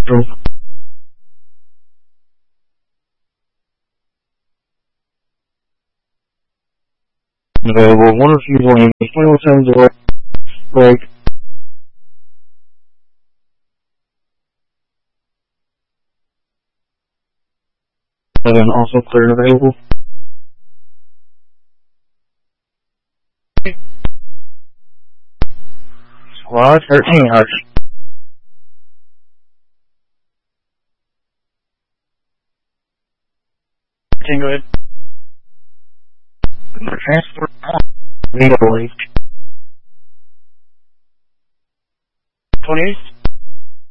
Available. One of you lanes. 21 away. Break. And also clear and available. Squad 13 yards. Go ahead. Transfer. Lead 28.